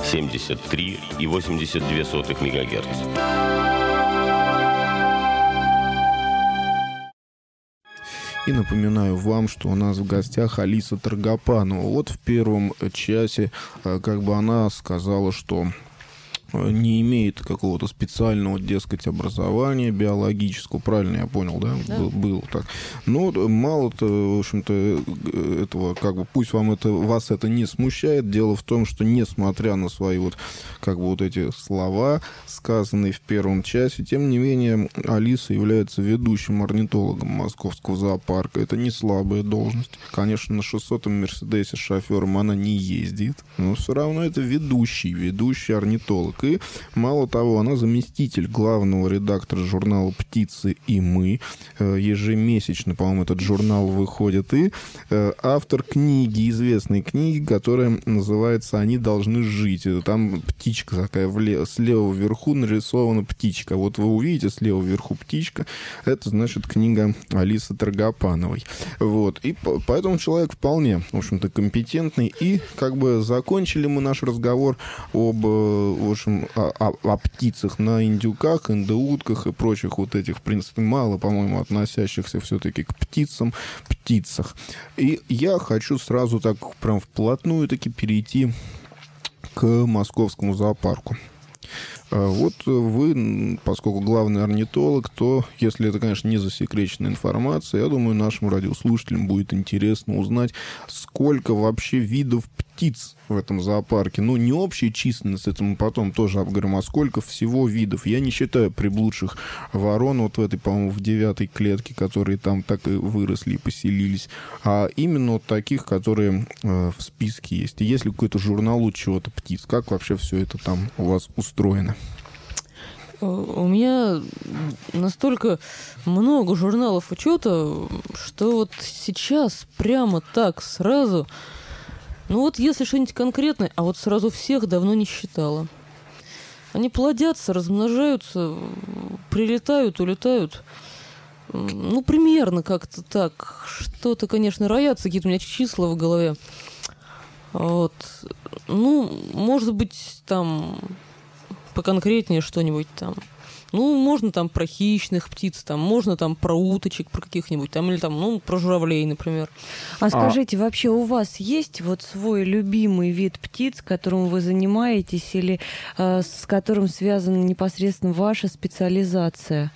73,82 МГц. И напоминаю вам, что у нас в гостях Алиса Торгопанова. Вот в первом часе она сказала, что не имеет какого-то специального, дескать, образования биологического. Правильно я понял, да? Да. Было так. Но мало-то, в общем-то, этого, пусть вас это не смущает. Дело в том, что несмотря на свои эти слова, сказанные в первом часе, тем не менее, Алиса является ведущим орнитологом Московского зоопарка. Это не слабая должность. Конечно, на 600-м Мерседесе с шофером она не ездит, но все равно это ведущий орнитолог. И мало того, она заместитель главного редактора журнала «Птицы и мы». Ежемесячно, по-моему, этот журнал выходит. И автор известной книги, которая называется «Они должны жить». Там птичка такая, слева вверху нарисована птичка. Вот вы увидите слева вверху птичка. Это, значит, книга Алисы Торгопановой. Вот. И поэтому человек вполне, в общем-то, компетентный. И закончили мы наш разговор о птицах на индюках, индоутках и прочих этих, в принципе, мало, по-моему, относящихся все-таки к птицах. И я хочу сразу прям вплотную перейти к Московскому зоопарку. Вот вы, поскольку главный орнитолог, то, если это, конечно, не засекреченная информация, я думаю, нашим радиослушателям будет интересно узнать, сколько вообще видов птиц в этом зоопарке. Не общая численность, это мы потом тоже обговорим, а сколько всего видов. Я не считаю приблудших ворон в этой, по-моему, в 9-й клетке, которые там так и выросли и поселились, а именно таких, которые в списке есть. И есть ли какой-то журнал чего-то птиц? Как вообще все это там у вас устроено? У меня настолько много журналов учета, что сейчас прямо так сразу... если что-нибудь конкретное, а сразу всех давно не считала. Они плодятся, размножаются, прилетают, улетают. Примерно как-то так. Что-то, конечно, роятся, какие-то у меня числа в голове. Может быть, там... поконкретнее что-нибудь там. Можно там про хищных птиц, там, можно там про уточек, про каких-нибудь, там, или там, про журавлей, например. А скажите, вообще у вас есть свой любимый вид птиц, которым вы занимаетесь, или с которым связана непосредственно ваша специализация?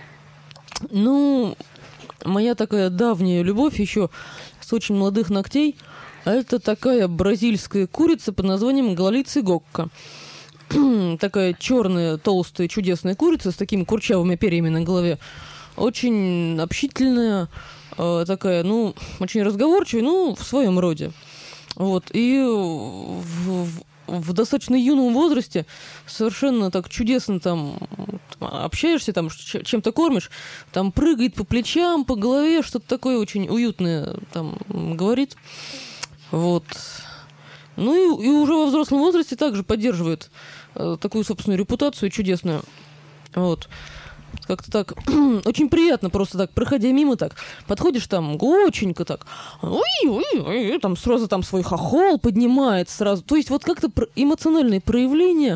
Моя такая давняя любовь еще с очень молодых ногтей, это такая бразильская курица под названием гололицый-гокко. Такая черная, толстая, чудесная курица с такими курчавыми перьями на голове. Очень общительная, такая, очень разговорчивая, в своем роде. И в достаточно юном возрасте совершенно так чудесно там общаешься, там чем-то кормишь, там прыгает по плечам, по голове, что-то такое очень уютное там говорит. И уже во взрослом возрасте также поддерживает такую собственную репутацию чудесную. Как-то так очень приятно просто так, проходя мимо, так подходишь там гоченько так, там сразу там свой хохол поднимает сразу. То есть как-то эмоциональные проявления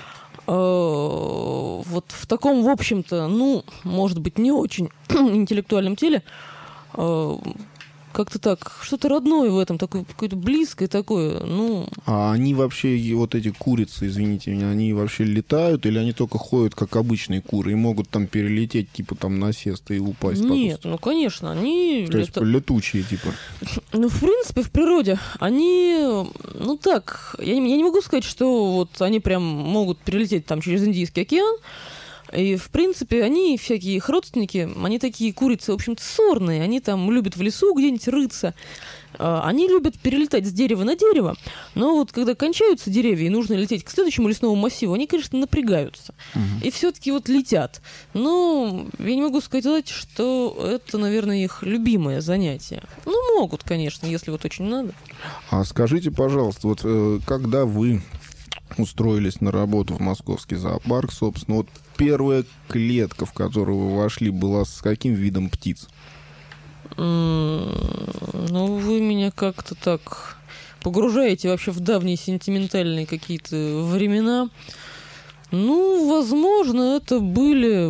в таком, в общем-то, может быть, не очень интеллектуальном теле, как-то так, что-то родное в этом, такое какое-то близкое такое, А они вообще, эти курицы, извините меня, они вообще летают или они только ходят, как обычные куры, и могут там перелететь, там насест и упасть? Нет, конечно, они... То есть летучие, в принципе, в природе они, так, я не могу сказать, что они прям могут перелететь там через Индийский океан. И, в принципе, они, всякие их родственники, они такие курицы, в общем-то, сорные. Они там любят в лесу где-нибудь рыться. Они любят перелетать с дерева на дерево. Но когда кончаются деревья и нужно лететь к следующему лесному массиву, они, конечно, напрягаются. И все-таки летят. Но я не могу сказать, что это, наверное, их любимое занятие. Могут, конечно, если очень надо. А скажите, пожалуйста, когда вы устроились на работу в Московский зоопарк, собственно, первая клетка, в которую вы вошли, была с каким видом птиц? Вы меня как-то так погружаете вообще в давние сентиментальные какие-то времена. Ну, возможно, это были...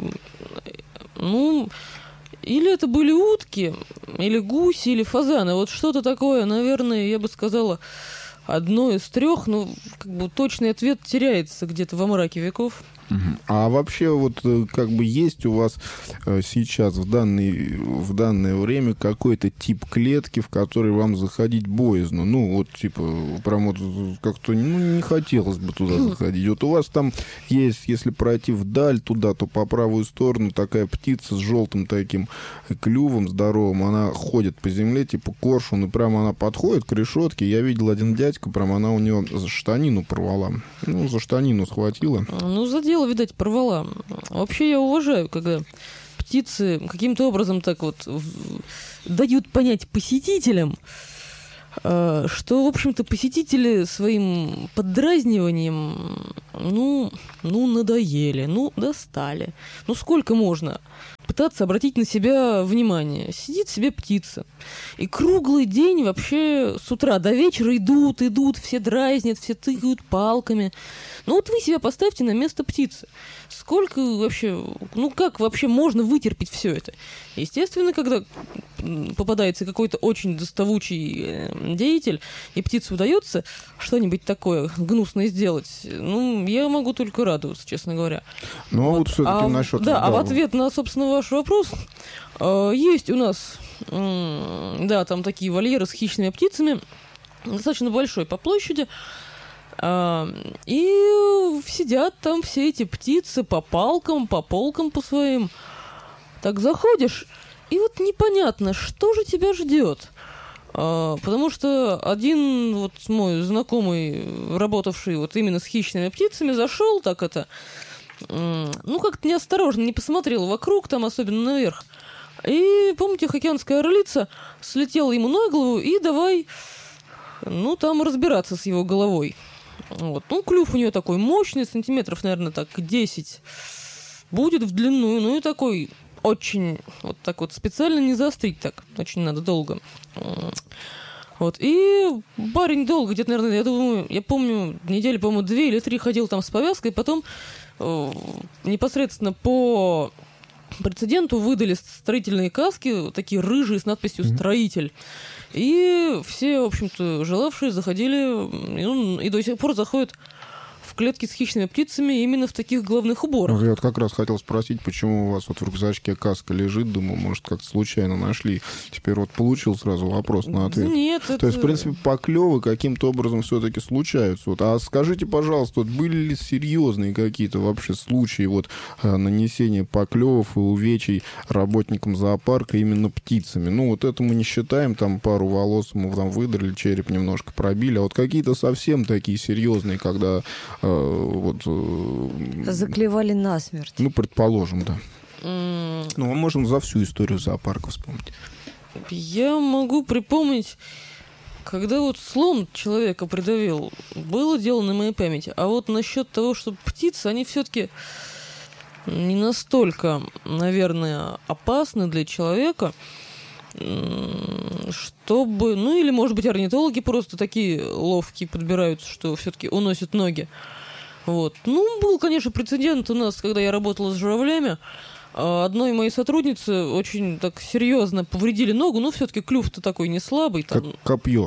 Ну, или это были утки, или гуси, или фазаны. Вот что-то такое, наверное, я бы сказала, одно из трех. Но как бы точный ответ теряется где-то во мраке веков. А вообще вот как бы есть у вас сейчас в данное время какой-то тип клетки, в который вам заходить боязно? Ну, вот типа прям вот как-то не хотелось бы туда заходить. Вот у вас там есть, если пройти вдаль туда, то по правую сторону такая птица с желтым таким клювом здоровым, она ходит по земле, типа коршун, и прямо она подходит к решетке. Я видел один дядька, прям она у него за штанину порвала. Ну, за штанину схватила. Ну, задела, видать, порвала. Вообще я уважаю, когда птицы каким-то образом так вот дают понять посетителям, что, в общем-то, посетители своим поддразниванием, надоели, достали. Сколько можно пытаться обратить на себя внимание? Сидит себе птица. И круглый день вообще с утра до вечера идут, все дразнят, все тыкают палками. Вот вы себя поставьте на место птицы. Сколько вообще, как вообще можно вытерпеть все это? Естественно, когда попадается какой-то очень доставучий деятель, и птице удается что-нибудь такое гнусное сделать, я могу только радоваться, честно говоря. Ну, вот все-таки насчет... Да, в ответ на, собственно, ваш вопрос, есть у нас, там такие вольеры с хищными птицами, достаточно большой по площади, и сидят там все эти птицы по палкам, по полкам по своим. Так заходишь, и вот непонятно, что же тебя ждет. Потому что один вот мой знакомый, работавший вот именно с хищными птицами, зашел так это... как-то неосторожно, не посмотрел вокруг, там особенно наверх. И, помните, тихоокеанская орлица слетела ему на голову, и давай, там разбираться с его головой. Вот. Клюв у нее такой мощный, сантиметров, наверное, так 10 будет в длину, и такой очень, вот так вот специально не заострить так, очень надо долго. Вот. И парень долго, где-то, наверное, я помню, недели, по-моему, 2 или 3 ходил там с повязкой, потом непосредственно по прецеденту выдали строительные каски, такие рыжие с надписью «Строитель». И все, в общем-то, желавшие заходили, и до сих пор заходят в клетки с хищными птицами именно в таких головных уборах. Я вот как раз хотел спросить, почему у вас вот в рюкзачке каска лежит, думаю, может, как-то случайно нашли. Теперь вот получил сразу вопрос на ответ. Нет, То есть, в принципе, поклёвы каким-то образом все-таки случаются. Вот. А скажите, пожалуйста, вот были ли серьезные какие-то вообще случаи вот нанесения поклёвов и увечий работникам зоопарка именно птицами? Вот это мы не считаем, там пару волос ему там выдрали, череп немножко пробили, а вот какие-то совсем такие серьезные, когда заклевали насмерть. Предположим, да. А можем за всю историю зоопарка вспомнить. Я могу припомнить, когда вот слон человека придавил, было дело на моей памяти. А вот насчет того, что птицы, они все-таки не настолько, наверное, опасны для человека, чтобы... или, может быть, орнитологи просто такие ловкие подбираются, что все-таки уносят ноги. Вот. Был, конечно, прецедент у нас, когда я работала с журавлями. Одной моей сотруднице очень так серьезно повредили ногу, все-таки клюв-то такой не слабый. Там... Как копье.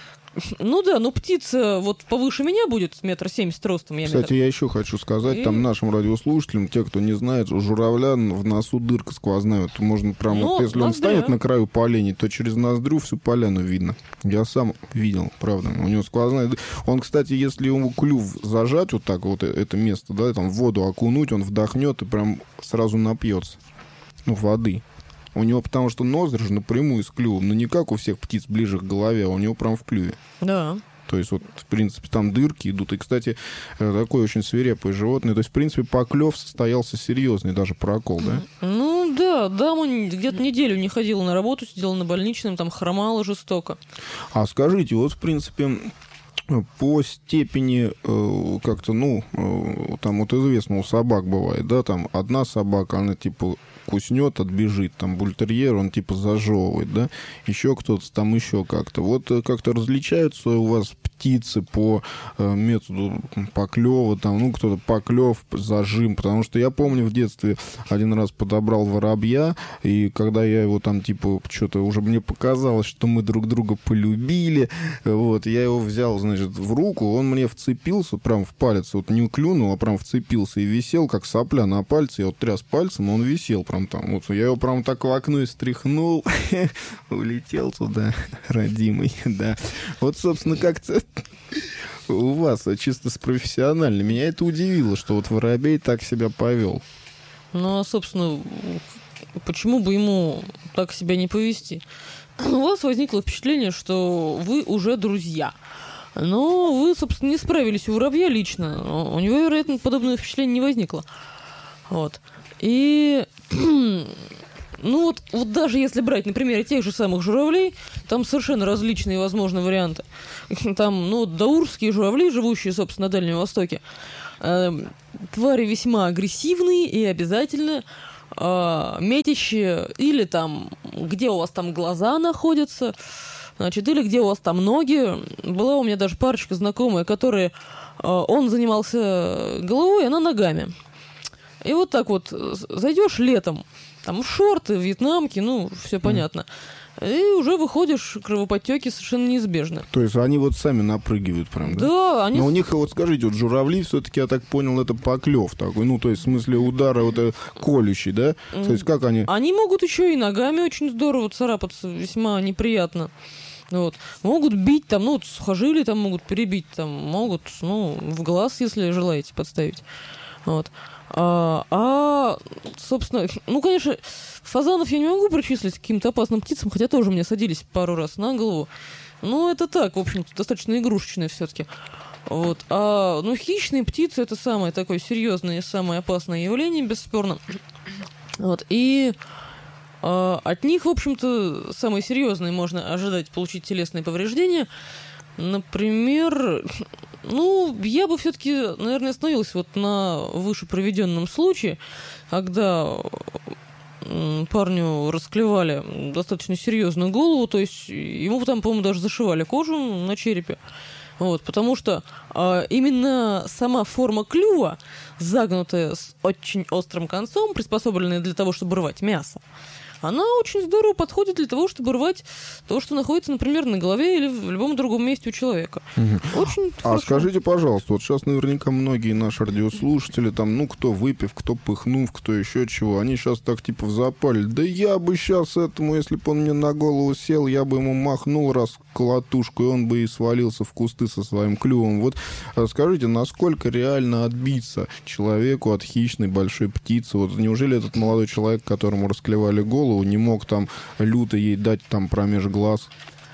Птица вот повыше меня будет, 1,70 м ростом. Кстати, я еще хочу сказать, там нашим радиослушателям, те, кто не знает, у журавля в носу дырка сквозная. Вот можно прямо, если он станет на краю поленей, то через ноздрю всю поляну видно. Я сам видел, правда. У него сквозная. Он, кстати, если ему клюв зажать вот так вот это место, там в воду окунуть, он вдохнет и прям сразу напьется. Воды. У него потому что ноздри же напрямую с клювом, но не как у всех птиц ближе к голове, а у него прям в клюве. Да. То есть, вот, в принципе, там дырки идут. И, кстати, такое очень свирепое животное. То есть, в принципе, поклев состоялся серьезный, даже прокол, да? Да, дама где-то неделю не ходила на работу, сидела на больничном, там хромала жестоко. А скажите, вот, в принципе, по степени как-то, там вот известно, у собак бывает, да, там одна собака, она типа куснет, отбежит. Там бультерьер, он типа зажевывает, да? Еще кто-то там еще как-то. Вот как-то различаются у вас птицы по методу поклева, там, ну, кто-то поклев, зажим, потому что я помню в детстве один раз подобрал воробья, и когда я его там, типа, что-то уже мне показалось, что мы друг друга полюбили, вот, я его взял, значит, в руку, он мне вцепился прям в палец, вот не клюнул, а прям вцепился и висел, как сопля на пальце, я вот тряс пальцем, он висел прям там, вот, я его прям так в окно и стряхнул, улетел туда, родимый, да. Вот, собственно, как-то у вас чисто с профессионально. Меня это удивило, что вот воробей так себя повел. Ну, а, собственно, почему бы ему так себя не повести? У вас возникло впечатление, что вы уже друзья. Но вы, собственно, не справились у воробья лично. У него, вероятно, подобное впечатление не возникло. Вот. И... Ну вот даже если брать на примере тех же самых журавлей, там совершенно различные возможные варианты. Там, ну, даурские журавли, живущие, собственно, на Дальнем Востоке, твари весьма агрессивные и обязательно метящие, или там, где у вас там глаза находятся, значит, или где у вас там ноги. Была у меня даже парочка знакомая, которые он занимался головой, она ногами. И вот так вот зайдешь летом, там в шорты, в вьетнамки, ну, все понятно. И уже выходишь, кровоподтеки совершенно неизбежны. То есть они вот сами напрыгивают прям, да? Да, они... Но у них, вот скажите, вот журавли все-таки, я так понял, это поклев такой, ну, то есть в смысле удара вот колющий, да? То есть как они... Они могут еще и ногами очень здорово царапаться, весьма неприятно. Вот. Могут бить там, ну, сухожилия там могут перебить, там могут, ну, в глаз, если желаете, подставить. Вот. Собственно, ну, конечно, фазанов я не могу причислить к каким-то опасным птицам, хотя тоже мне садились пару раз на голову. Ну, это так, в общем-то, достаточно игрушечные все-таки. Вот. Ну, хищные птицы — это самое такое серьезное и самое опасное явление, бесспорно. Вот. И от них, в общем-то, самое серьезное можно ожидать получить телесные повреждения. Например, ну, я бы все-таки, наверное, остановилась вот на выше приведенном случае, когда парню расклевали достаточно серьезную голову, то есть ему там, по-моему, даже зашивали кожу на черепе. Вот, потому что именно сама форма клюва, загнутая с очень острым концом, приспособленная для того, чтобы рвать мясо, она очень здорово подходит для того, чтобы рвать то, что находится, например, на голове или в любом другом месте у человека. Очень хорошо. Скажите, пожалуйста, вот сейчас наверняка многие наши радиослушатели, там, ну, кто выпив, кто пыхнув, кто еще чего, они сейчас так типа в запале. Да я бы сейчас этому, если бы он мне на голову сел, я бы ему махнул раз колотушку, и он бы и свалился в кусты со своим клювом. Вот скажите, насколько реально отбиться человеку от хищной большой птицы? Вот неужели этот молодой человек, которому расклевали голову, не мог там люто ей дать там промеж глаз?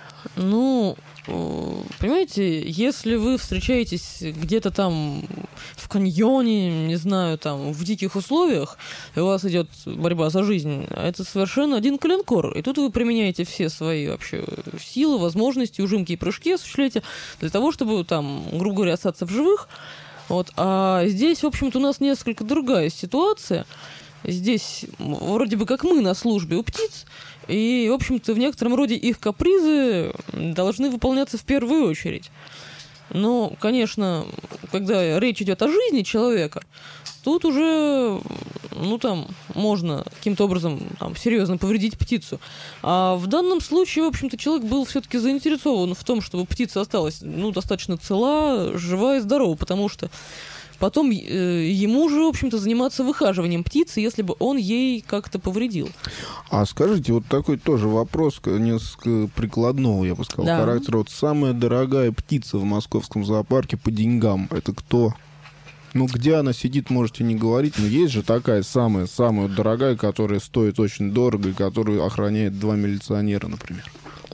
Ну, понимаете, если вы встречаетесь где-то там в каньоне, не знаю, там в диких условиях, и у вас идет борьба за жизнь, это совершенно один коленкор. И тут вы применяете все свои вообще силы, возможности, ужимки и прыжки осуществляете для того, чтобы там, грубо говоря, остаться в живых. Вот. А здесь, в общем-то, у нас несколько другая ситуация. Здесь вроде бы как мы на службе у птиц, и, в общем-то, в некотором роде их капризы должны выполняться в первую очередь. Но, конечно, когда речь идет о жизни человека, тут уже, ну, там, можно каким-то образом там серьезно повредить птицу. А в данном случае, в общем-то, человек был все-таки заинтересован в том, чтобы птица осталась, ну, достаточно цела, жива и здорова, потому что потом ему же, в общем-то, заниматься выхаживанием птицы, если бы он ей как-то повредил. А скажите, вот такой тоже вопрос, несколько прикладного, я бы сказал, характера. Вот самая дорогая птица в московском зоопарке по деньгам — это кто? Ну, где она сидит, можете не говорить, но есть же такая самая дорогая, которая стоит очень дорого и которую охраняет 2 милиционера, например.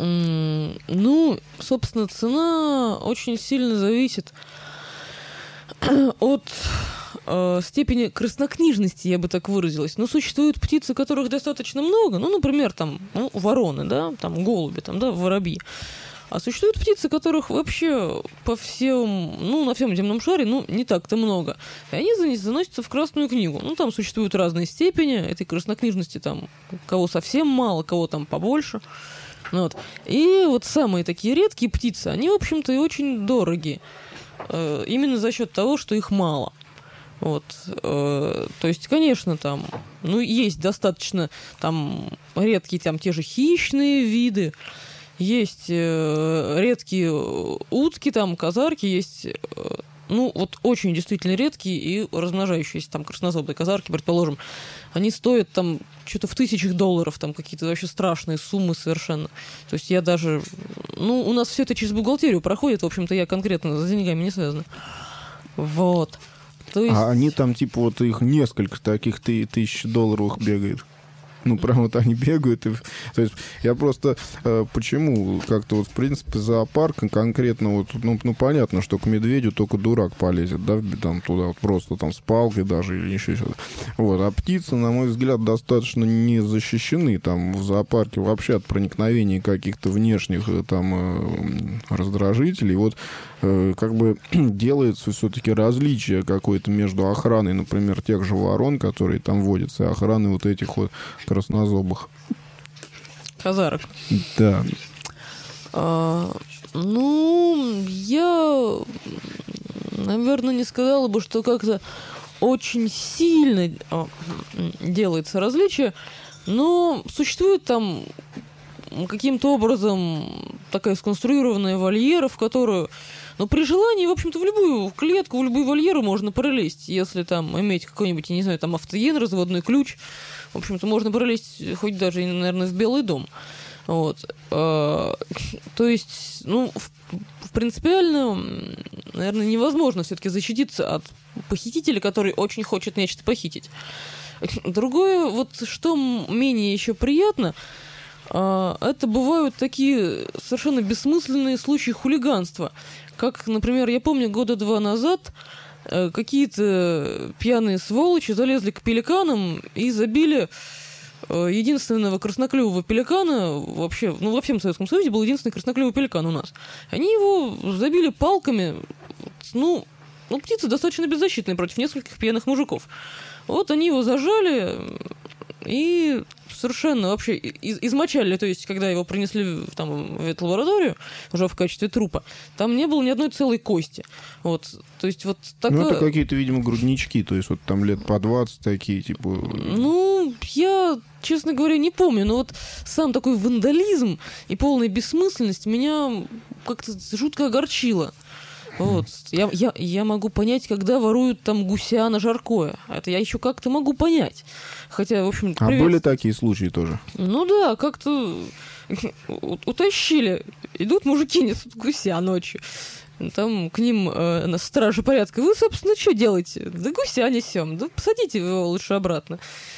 Ну, собственно, цена очень сильно зависит от степени краснокнижности, я бы так выразилась. Но существуют птицы, которых достаточно много. Ну, например, там, вороны, да, там голуби, там, да, воробьи. А существуют птицы, которых вообще по всем, на всем земном шаре, не так-то много. И они заносятся в Красную книгу. Там существуют разные степени этой краснокнижности, там, кого совсем мало, кого там побольше. Вот. И вот самые такие редкие птицы, они, в общем-то, и очень дорогие. Именно за счет того, что их мало. Вот. То есть, конечно, там, есть достаточно там редкие там те же хищные виды, есть редкие утки, там, казарки, есть, очень действительно редкие и размножающиеся, там, краснозобые казарки, предположим, они стоят там что-то в $1000, там какие-то вообще страшные суммы совершенно. То есть я даже, у нас все это через бухгалтерию проходит, в общем-то, я конкретно за деньгами не связана. Вот. То есть... А они там, типа, вот их несколько таких $1000 бегает. Прям вот они бегают. То есть я просто... почему? Как-то вот, в принципе, зоопарк конкретно вот... понятно, что к медведю только дурак полезет, да, там туда вот просто там с палкой даже или еще что-то. Вот. А птицы, на мой взгляд, достаточно не защищены там в зоопарке вообще от проникновения каких-то внешних там раздражителей. Вот как бы делается все-таки различие какое-то между охраной, например, тех же ворон, которые там водятся, и охраной вот этих вот краснозобых. Казарок. Да. Я, наверное, не сказала бы, что как-то очень сильно делается различие, но существует там каким-то образом такая сконструированная вольера, в которую, при желании, в общем-то, в любую клетку, в любую вольеру можно пролезть, если там иметь какой-нибудь, я не знаю, там автоген, разводной ключ. В общем-то, можно пролезть хоть даже, наверное, в Белый дом. Вот. То есть, принципиально, наверное, невозможно все-таки защититься от похитителя, который очень хочет нечто похитить. Другое, вот что менее еще приятно, это бывают такие совершенно бессмысленные случаи хулиганства. Как, например, я помню, 2 года назад какие-то пьяные сволочи залезли к пеликанам и забили единственного красноклювого пеликана вообще, во всем Советском Союзе был единственный красноклювый пеликан у нас. Они его забили палками, птицы достаточно беззащитные против нескольких пьяных мужиков. Вот они его зажали и совершенно вообще измочалили, то есть, когда его принесли там, в эту лабораторию, уже в качестве трупа, там не было ни одной целой кости. Вот, то есть, вот такое... это какие-то, видимо, груднички, то есть, вот там лет по 20 такие, типа... Я, честно говоря, не помню, но вот сам такой вандализм и полная бессмысленность меня как-то жутко огорчило. Вот. Я могу понять, когда воруют там гуся на жаркое. Это я еще как-то могу понять. Хотя, в общем... А были такие случаи тоже? Да, как-то утащили. Идут мужики, несут гуся ночью. Там к ним на стражи порядка. Вы, собственно, что делаете? Да гуся несем. Да посадите его лучше обратно.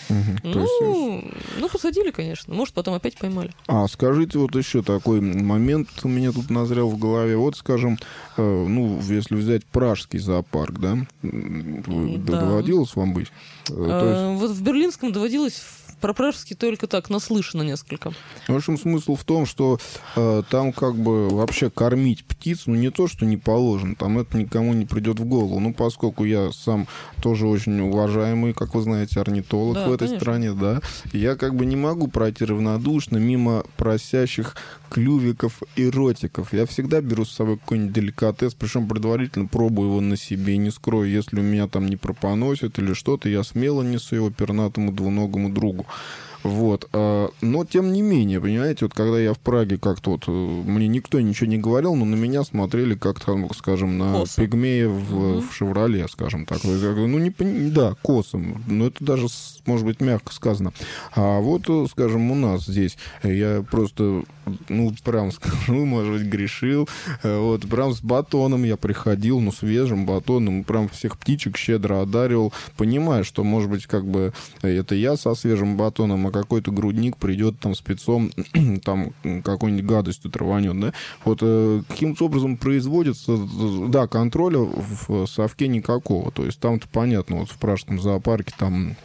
Посадили, конечно. Может, потом опять поймали. А скажите, вот еще такой момент у меня тут назрел в голове. Вот, скажем, если взять пражский зоопарк, да? Доводилось вам быть? Вот в Берлинском доводилось, про пражский только так, наслышано несколько. В общем, смысл в том, что там как бы вообще кормить птиц, не то, что не положено, там это никому не придет в голову. Поскольку я сам тоже очень уважаемый, как вы знаете, орнитолог в этой стране, да, я как бы не могу пройти равнодушно мимо просящих клювиков и ротиков. Я всегда беру с собой какой-нибудь деликатес, причем предварительно пробую его на себе, не скрою, если у меня там не пропоносит или что-то, я смело несу его пернатому двуногому другу. Вот. Но, тем не менее, понимаете, вот когда я в Праге как-то вот... Мне никто ничего не говорил, но на меня смотрели как-то, скажем, на косо. Пигмея в «Шевроле», скажем так. Да, косом. Но это даже, может быть, мягко сказано. А вот, скажем, у нас здесь я просто, прям скажу, может быть, грешил. Вот, прям с батоном я приходил, свежим батоном, прям всех птичек щедро одаривал, понимая, что, может быть, как бы это я со свежим батоном, а какой-то грудник придет там спецом, там какой-нибудь гадостью траванет, да? Вот каким-то образом производится, да, контроля в совке никакого. То есть там-то понятно, вот в пражском зоопарке там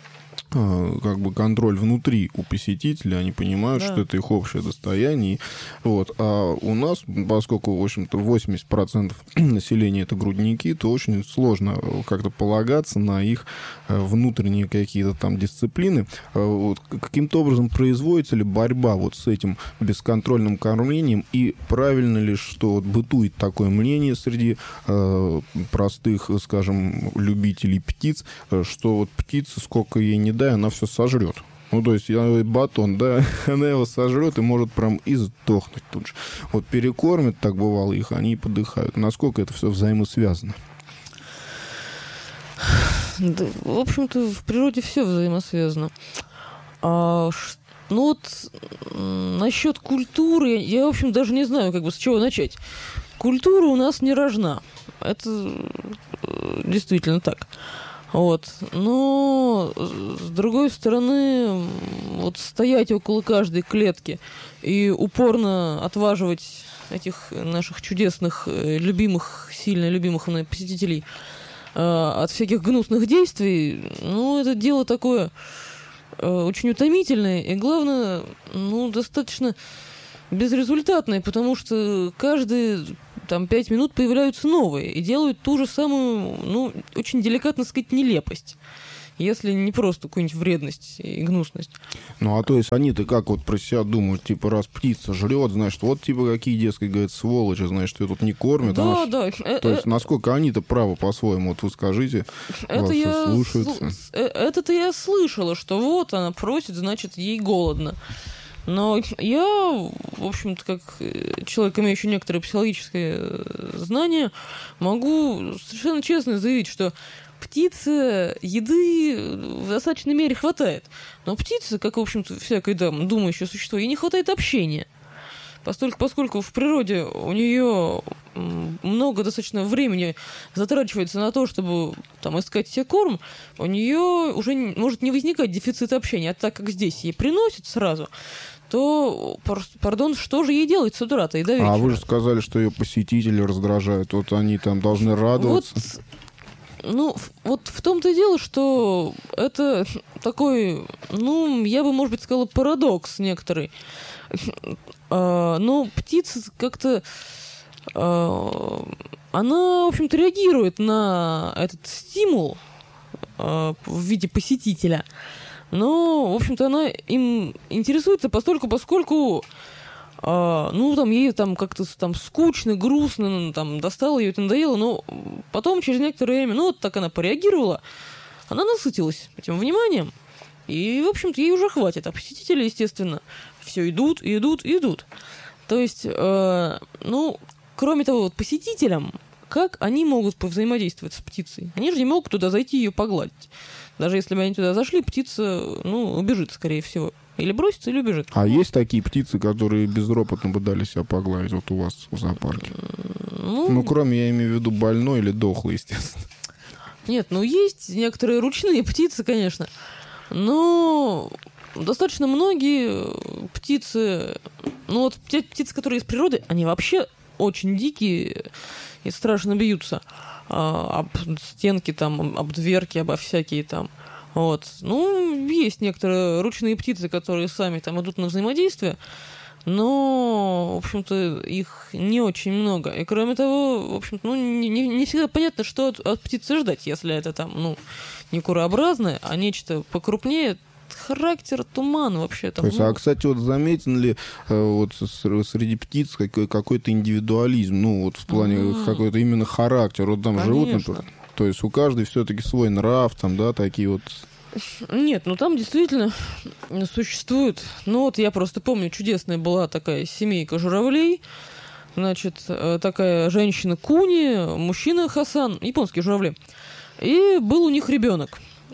как бы контроль внутри у посетителя, они понимают, Да. что это их общее достояние. Вот. А у нас, поскольку, в общем-то, 80% населения это грудники, то очень сложно как-то полагаться на их внутренние какие-то там дисциплины. Вот. Каким-то образом производится ли борьба вот с этим бесконтрольным кормлением, и правильно ли, что вот бытует такое мнение среди простых, скажем, любителей птиц, что вот птица, сколько ей не дай, она все сожрет. Ну, то есть, батон, да, она его сожрет и может прям и сдохнуть тут же. Вот перекормят, так бывало их, они и подыхают. Насколько это все взаимосвязано? Да, в общем-то, в природе все взаимосвязано. Ну вот насчет культуры, я, в общем, даже не знаю, как бы с чего начать. Культура у нас не рожна. Это действительно так. Вот. Но, с другой стороны, вот стоять около каждой клетки и упорно отваживать этих наших чудесных, любимых, сильно любимых мной посетителей от всяких гнусных действий, ну, это дело такое очень утомительное и, главное, ну, достаточно безрезультатное, потому что каждые там 5 минут появляются новые и делают ту же самую, ну, очень деликатно сказать, нелепость, если не просто какую-нибудь вредность и гнусность. Ну, а то есть они-то как вот про себя думают, типа, раз птица жрет, значит, вот, типа, какие, дескать, говорят, сволочи, значит, ее тут не кормят. Да, да. То есть насколько они-то правы по-своему, вот вы скажите, вас слушаются. Это-то я слышала, что вот она просит, значит, ей голодно. Но я, в общем-то, как человек, имеющий некоторые психологические знания, могу совершенно честно заявить, что птице еды в достаточной мере хватает. Но птице, как, в общем-то, всякое думающее существо, ей не хватает общения. Поскольку в природе у нее много достаточно времени затрачивается на то, чтобы там искать себе корм, у нее уже может не возникать дефицит общения. А так как здесь ей приносят сразу, то, пардон, что же ей делать с утра-то и до вечера? А вы же сказали, что ее посетители раздражают. Вот они там должны радоваться. Вот в том-то и дело, что это такой, ну, я бы, может быть, сказала, парадокс некоторый. Но птица как-то, она, в общем-то, реагирует на этот стимул в виде посетителя. Но, в общем-то, она им интересуется поскольку ну, там, ей там как-то там скучно, грустно, там, достало ее, это надоело, но потом, через некоторое время, ну, вот так она пореагировала, она насытилась этим вниманием, и, в общем-то, ей уже хватит, а посетители, естественно, все идут, идут, идут. То есть, ну, кроме того, вот посетителям, как они могут повзаимодействовать с птицей? Они же не могут туда зайти и ее погладить. Даже если бы они туда зашли, птица, ну, убежит, скорее всего. Или бросится, или убежит. А есть такие птицы, которые безропотно бы дали себя погладить вот у вас в зоопарке? Ну, кроме, я имею в виду, больной или дохлый, естественно. Нет, ну, есть некоторые ручные птицы, конечно. Но достаточно многие птицы... Ну, вот те птицы, которые из природы, они вообще очень дикие и страшно бьются. Об стенки, там, об дверки, обо всякие там. Вот. Ну, есть некоторые ручные птицы, которые сами там идут на взаимодействие, но, в общем-то, их не очень много. И, кроме того, в общем-то, ну, не всегда понятно, что от птицы ждать, если это там, ну, не курообразное, а нечто покрупнее. Характер, туман вообще там. То есть, а, кстати, вот заметен ли вот среди птиц какой-то индивидуализм, ну, вот в плане какой-то именно характер, вот там живут, например. То есть у каждой все-таки свой нрав, там, да, такие вот... Нет, ну там действительно существует... Ну вот я просто помню, чудесная была такая семейка журавлей. Значит, такая женщина Куни, мужчина Хасан, японские журавли. И был у них ребенок.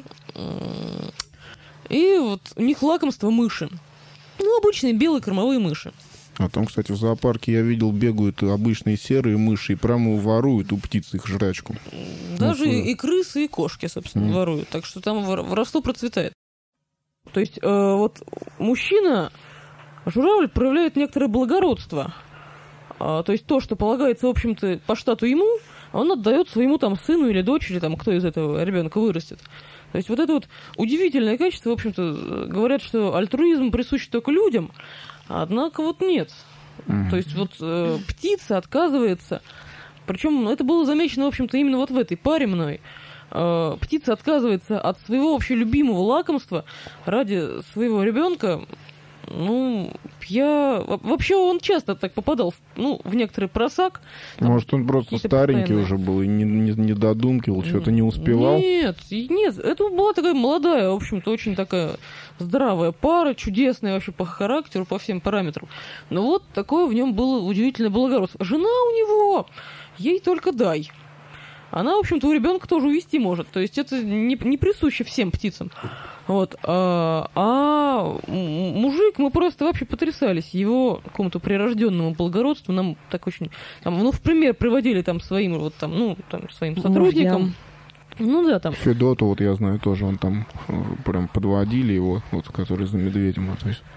И вот у них лакомство мыши. Ну, обычные белые кормовые мыши. А там, кстати, в зоопарке я видел, бегают обычные серые мыши и прямо воруют у птиц их жрачку. Даже и крысы, и кошки, собственно, воруют. Так что там воровство процветает. То есть вот мужчина, журавль, проявляет некоторое благородство. То есть то, что полагается, в общем-то, по штату ему, он отдает своему там сыну или дочери, там, кто из этого ребенка вырастет. То есть вот это вот удивительное качество, в общем-то, говорят, что альтруизм присущ только людям, однако вот нет. То есть вот птица отказывается, причем это было замечено, в общем-то, именно вот в этой паре мной. Птица отказывается от своего вообще любимого лакомства ради своего ребенка. Ну, вообще он часто так попадал в некоторый просак. Может, он просто старенький постоянные уже был и не додумкивал, что-то не успевал? Нет, это была такая молодая, в общем-то, очень такая здравая пара, чудесная вообще по характеру, по всем параметрам. Но вот такое в нем было удивительное благородство. Жена у него, ей только дай. Она, в общем-то, у ребенка тоже увести может. То есть это не присуще всем птицам. Вот. А мужик, мы просто вообще потрясались его какому-то прирожденному благородству. Нам так очень... в пример приводили своим своим сотрудникам. Ну да, там. Федоту, вот я знаю тоже, он там прям подводили его, вот, который за медведем. То есть.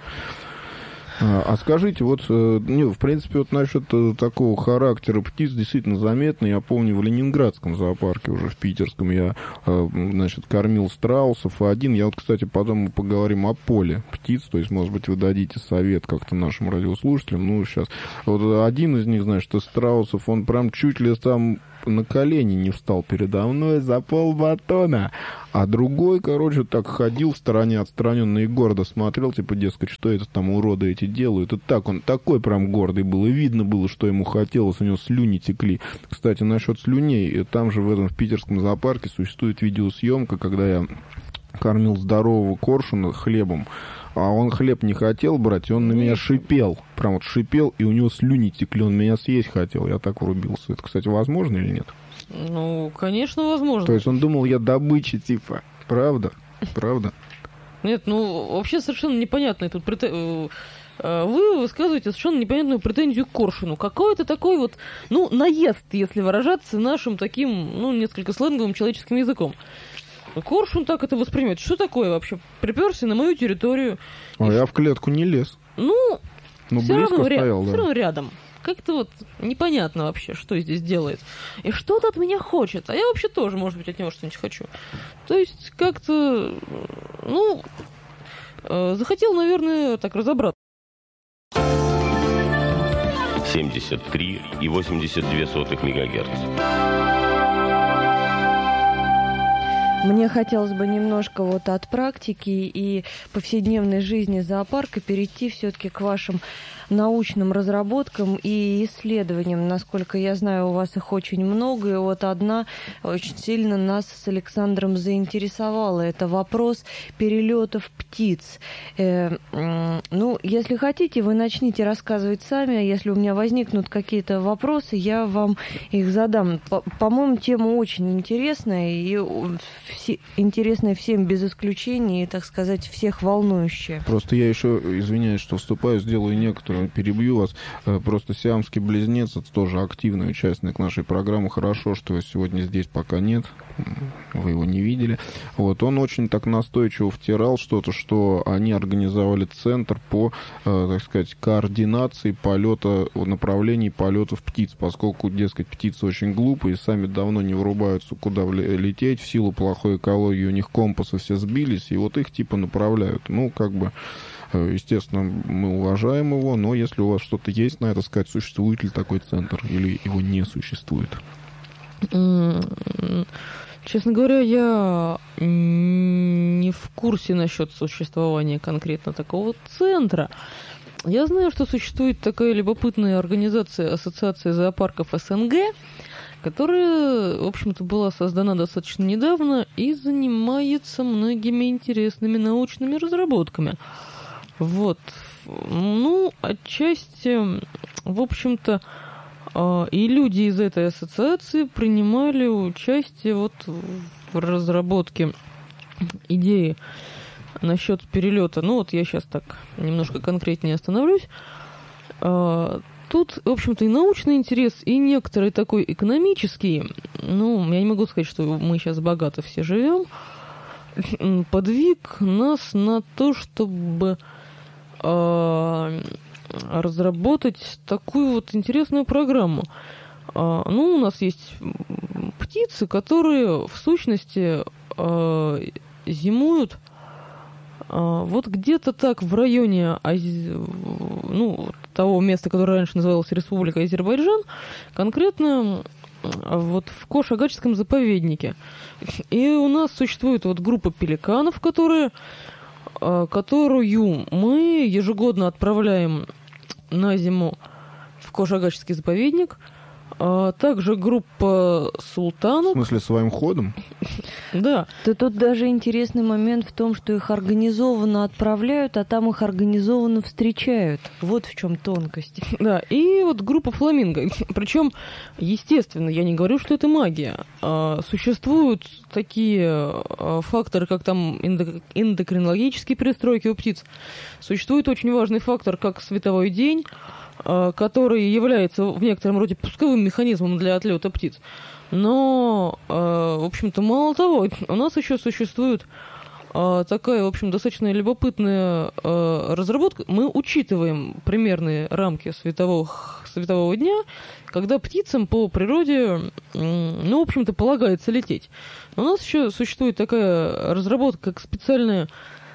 А скажите, вот, в принципе, вот насчет такого характера птиц действительно заметно. Я помню, в Ленинградском зоопарке, уже в питерском, я, кормил страусов. Я вот, кстати, потом мы поговорим о поле птиц, то есть, может быть, вы дадите совет как-то нашим радиослушателям. Сейчас. Вот один из них, из страусов, он прям чуть ли там на колени не встал передо мной за полбатона. А другой, так ходил в стороне отстраненно и гордо смотрел, дескать, что это там уроды эти делают. И так он такой прям гордый был, и видно было, что ему хотелось, у него слюни текли. Кстати, насчет слюней, там же в питерском зоопарке существует видеосъемка, когда я кормил здорового коршуна хлебом, а он хлеб не хотел брать, и он на меня шипел. Прям вот шипел, и у него слюни текли, он меня съесть хотел. Я так врубился. Это, кстати, возможно или нет? Ну, конечно, возможно. То есть он думал, я добыча, Правда? Правда? Нет, вообще совершенно непонятно. Тут вы высказываете совершенно непонятную претензию к коршуну. Какой-то такой наезд, если выражаться нашим таким, несколько сленговым человеческим языком. Коршун так это воспринимает. Что такое вообще? Приперся на мою территорию. Я в клетку не лез. Все близко стоял, все равно рядом. Как-то непонятно вообще, что здесь делает. И что-то от меня хочет. А я вообще тоже, может быть, от него что-нибудь хочу. То есть как-то, захотел, наверное, так разобраться. 73,82 МГц. Мне хотелось бы немножко от практики и повседневной жизни зоопарка перейти все-таки к вашим научным разработкам и исследованиям. Насколько я знаю, у вас их очень много, и одна очень сильно нас с Александром заинтересовала. Это вопрос перелетов птиц. Если хотите, вы начните рассказывать сами, а если у меня возникнут какие-то вопросы, я вам их задам. По-моему, тема очень интересная, и интересная всем без исключения, и, так сказать, всех волнующая. Просто я еще, извиняюсь, что вступаю, сделаю некоторую, перебью вас. Просто сиамский близнец, это тоже активный участник нашей программы. Хорошо, что его сегодня здесь пока нет. Вы его не видели. Он очень так настойчиво втирал что-то, что они организовали центр по, так сказать, координации полета, направлений полетов птиц, поскольку, дескать, птицы очень глупые, сами давно не врубаются, куда лететь, в силу плохой экологии у них компасы все сбились, и их направляют. Естественно, мы уважаем его, но если у вас что-то есть на это сказать, существует ли такой центр или его не существует? Честно говоря, я не в курсе насчет существования конкретно такого центра. Я знаю, что существует такая любопытная организация Ассоциация зоопарков СНГ, которая, в общем-то, была создана достаточно недавно и занимается многими интересными научными разработками. Отчасти, в общем-то, и люди из этой ассоциации принимали участие в разработке идеи насчет перелета. Я сейчас так немножко конкретнее остановлюсь. Тут, в общем-то, и научный интерес, и некоторый такой экономический, я не могу сказать, что мы сейчас богато все живем, подвиг нас на то, чтобы разработать такую интересную программу. У нас есть птицы, которые в сущности зимуют вот где-то так в районе того места, которое раньше называлось Республика Азербайджан, конкретно вот в Кош-Агачском заповеднике. И у нас существует вот группа пеликанов, которую мы ежегодно отправляем на зиму в Кош-Агачский заповедник. Также группа султанок. В смысле, своим ходом? Да. Да тут даже интересный момент в том, что их организованно отправляют, а там их организованно встречают. Вот в чем тонкость. Да, и вот группа фламинго. Причем, естественно, я не говорю, что это магия. Существуют такие факторы, как там эндокринологические перестройки у птиц. Существует очень важный фактор, как световой день, который является в некотором роде пусковым механизмом для отлета птиц. Но, в общем-то, мало того, у нас еще существует такая, в общем, достаточно любопытная разработка. Мы учитываем примерные рамки светового дня, когда птицам по природе, в общем-то, полагается лететь. У нас еще существует такая разработка, как специальная,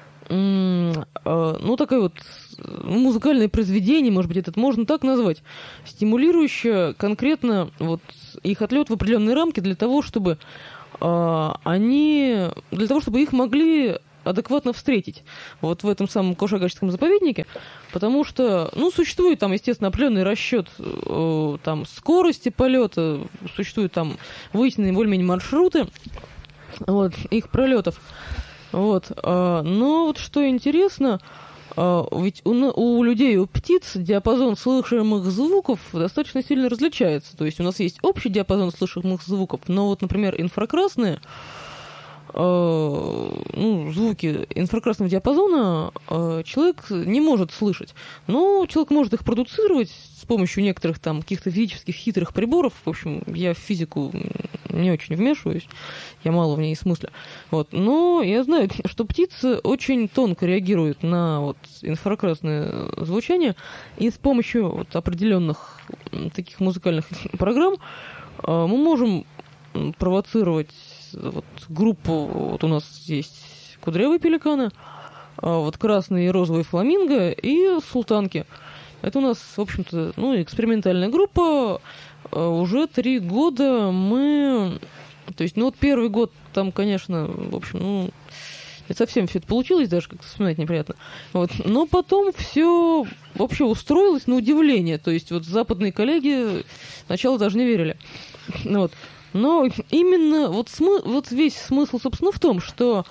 такое вот музыкальное произведение, может быть, это можно так назвать, стимулирующее конкретно вот их отлет в определенные рамки для того, чтобы их могли адекватно встретить вот в этом самом Кош-Агачском заповеднике, потому что, существует там, естественно, определенный расчет там скорости полета, существуют там выясненные более-менее маршруты их пролетов. Но вот что интересно, ведь у людей, у птиц диапазон слышимых звуков достаточно сильно различается. То есть у нас есть общий диапазон слышимых звуков, но вот, например, инфракрасные звуки инфракрасного диапазона человек не может слышать. Но человек может их продуцировать с помощью некоторых там каких-то физических хитрых приборов. В общем, я в физику не очень вмешиваюсь, я мало в ней смысле. Но я знаю, что птицы очень тонко реагируют на инфракрасное звучание, и с помощью определенных таких музыкальных программ мы можем провоцировать группу. У нас есть кудрявые пеликаны, красные и розовые фламинго и султанки. Это у нас, в общем-то, экспериментальная группа. Уже 3 года мы... То есть, первый год там, конечно, в общем, не совсем все это получилось, даже как-то вспоминать неприятно. Но потом все вообще устроилось на удивление. То есть, западные коллеги сначала даже не верили. Но именно весь смысл, собственно, в том, что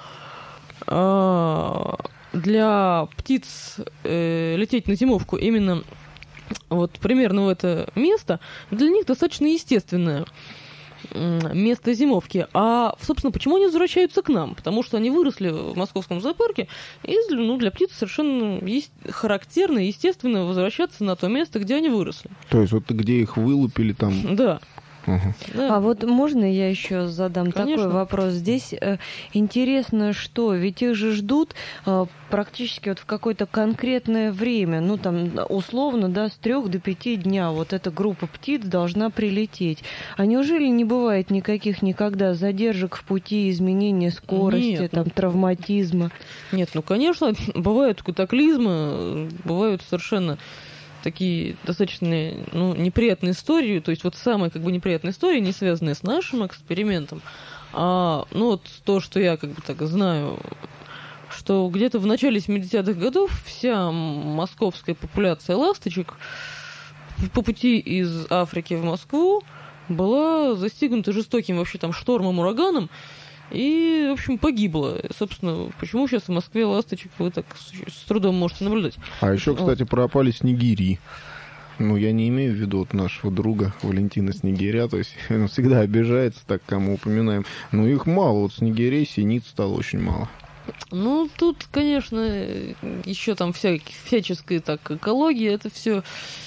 для птиц лететь на зимовку именно примерно в это место, для них достаточно естественное место зимовки. А, собственно, почему они возвращаются к нам? Потому что они выросли в московском зоопарке, и для птиц совершенно характерно и естественно возвращаться на то место, где они выросли. То есть где их вылупили там? Да. Да. А можно я еще задам Конечно. такой вопрос? Здесь интересно, что ведь их же ждут практически в какое-то конкретное время, условно, с 3 до 5 дня эта группа птиц должна прилететь. А неужели не бывает никаких никогда задержек в пути, изменения скорости, травматизма? Нет, конечно, бывают катаклизмы, бывают совершенно такие достаточно неприятные истории, то есть самые неприятные истории, не связанные с нашим экспериментом, а то, что я знаю, что где-то в начале 70-х годов вся московская популяция ласточек по пути из Африки в Москву была застигнута жестоким вообще штормом, ураганом, и, в общем, погибла. Собственно, почему сейчас в Москве ласточек вы так с трудом можете наблюдать? А еще, кстати, пропали снегири. Я не имею в виду нашего друга Валентина Снегиря, то есть он всегда обижается, так кому упоминаем. Но их мало, снегирей, синиц стало очень мало. Тут, конечно, еще там всяческая экология, это все,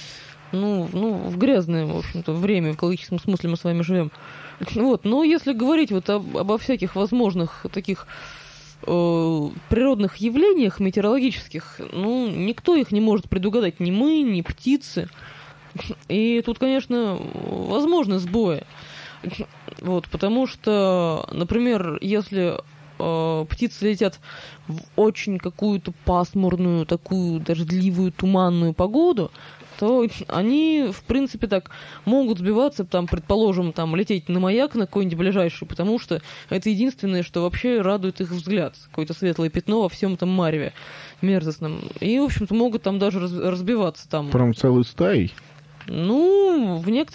в грязное, в общем-то, время, в экологическом смысле мы с вами живем. Но если говорить обо всяких возможных таких природных явлениях метеорологических, никто их не может предугадать, ни мы, ни птицы. И тут, конечно, возможны сбои. Потому что, например, если птицы летят в очень какую-то пасмурную, такую дождливую, туманную погоду, то они, в принципе, так могут сбиваться, там, предположим, там, лететь на маяк на какой-нибудь ближайший, потому что это единственное, что вообще радует их взгляд. Какое-то светлое пятно во всем этом мареве мерзостном. И, в общем-то, могут там даже разбиваться там. Прям целой стаей? Ну, в некоторых